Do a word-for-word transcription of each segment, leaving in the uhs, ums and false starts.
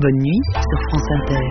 bonne nuit sur France Inter.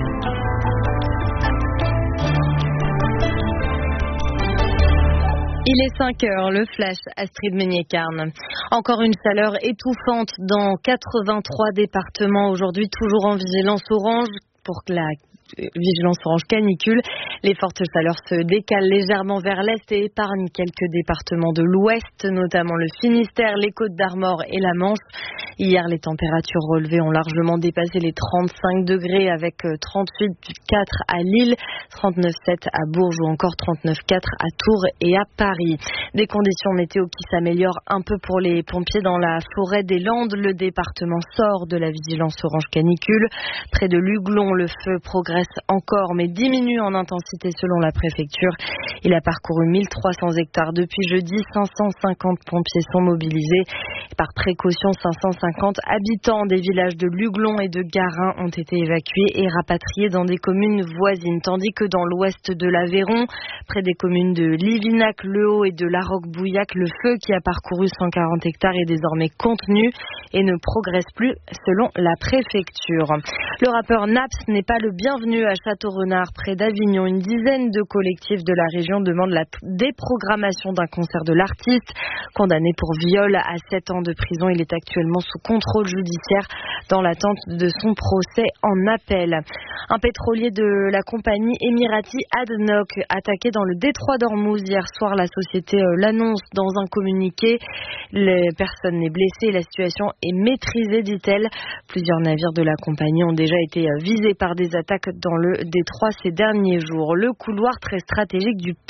Il est cinq heures, le flash, Astrid Meunier-Carne. Encore une chaleur étouffante dans quatre-vingt-trois départements aujourd'hui, toujours en vigilance orange pour que la vigilance orange canicule. Les fortes chaleurs se décalent légèrement vers l'est et épargnent quelques départements de l'ouest, notamment le Finistère, les Côtes-d'Armor et la Manche. Hier, les températures relevées ont largement dépassé les trente-cinq degrés avec trente-huit virgule quatre à Lille, trente-neuf virgule sept à Bourges ou encore trente-neuf virgule quatre à Tours et à Paris. Des conditions météo qui s'améliorent un peu pour les pompiers dans la forêt des Landes. Le département sort de la vigilance orange canicule. Près de Luglon, le feu progresse encore mais diminue en intensité selon la préfecture. Il a parcouru mille trois cents hectares depuis jeudi. cinq cent cinquante pompiers sont mobilisés. Par précaution, cinq cent cinquante habitants des villages de Luglon et de Garin ont été évacués et rapatriés dans des communes voisines. Tandis que dans l'ouest de l'Aveyron, près des communes de Livinac, Le Haut et de La Roque-Bouillac, le feu qui a parcouru cent quarante hectares est désormais contenu et ne progresse plus selon la préfecture. Le rappeur Naps n'est pas le bienvenu à Château-Renard, près d'Avignon. Une dizaine de collectifs de la région demandent la déprogrammation d'un concert de l'artiste. Condamné pour viol à sept ans de prison, il est actuellement sous contrôle judiciaire dans l'attente de son procès en appel. Un pétrolier de la compagnie Emirati ADNOC attaqué dans le détroit d'Ormuz hier soir. La société l'annonce dans un communiqué. Les personnes n'est blessée et la situation est maîtrisée, dit-elle. Plusieurs navires de la compagnie ont déjà été visés par des attaques dans le détroit ces derniers jours. Le couloir très stratégique du